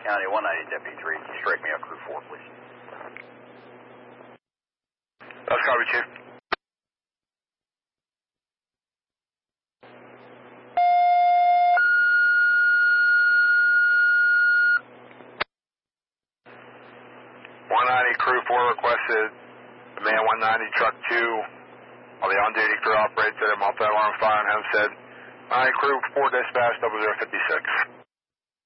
County 190, Deputy 3. Can you strike me out, Crew 4, please? That's copy, Chief. Crew 4 requested Man 190 Truck 2 while the on-duty crew operates at a multi-alarm fire in Hempstead. Crew 4 dispatch 0056.